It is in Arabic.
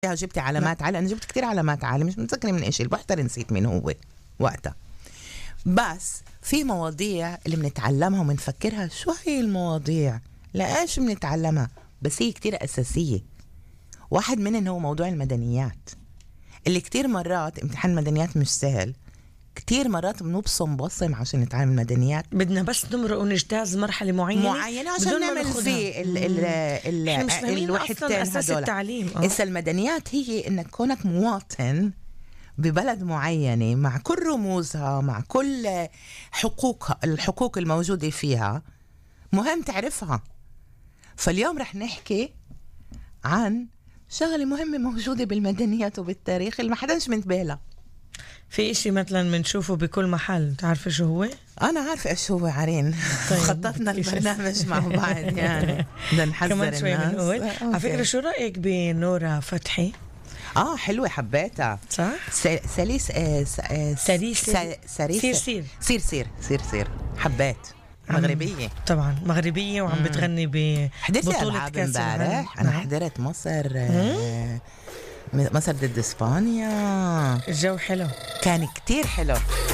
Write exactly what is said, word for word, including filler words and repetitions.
جبتي علامات عالية. أنا جبت كتير علامات عالية، مش متذكرة من إيش البحتر، نسيت مين هو وقتها. بس في مواضيع اللي بنتعلمها وبنفكرها شو هي المواضيع، لإيش بنتعلمها، بس هي كتير أساسية. واحد منهم هو موضوع المدنيات، اللي كتير مرات امتحان المدنيات مش سهل، كتير مرات بنبصم بصم عشان نتعلم المدنيات. بدنا بس نمرق ونجتاز مرحلة معينة معينة عشان نعمل فيه ال ال ال احنا مش فاهمين الوحدتين أساس هدول. التعليم. إسا المدنيات هي إنك كونك مواطن ببلد معينة مع كل رموزها، مع كل حقوقها، الحقوق الموجودة فيها مهم تعرفها. فاليوم رح نحكي عن شغلة مهمة موجودة بالمدنيات وبالتاريخ اللي ما حداش منتبه لها. في إشي مثلا منشوفه بكل محل، تعرف شو هو؟ أنا عارفة إيش هو عرين. طيب. خططنا البرنامج مع بعض يعني بدنا نحذر كمان شوي الناس. بنقول. على فكرة شو رأيك بنورا فتحي؟ اه حلوة، حبيتها. صح؟ س- سليس آه س- آه س- سليس- س- سريس سير سير. سير سير سير سير حبيت. مغربية طبعا مغربية وعم بتغني حضرت ببطولة ألعاب كأس العالم. امبارح. أنا نعم. حضرت مصر آه مصر ضد إسبانيا، الجو حلو. كان كتير حلو.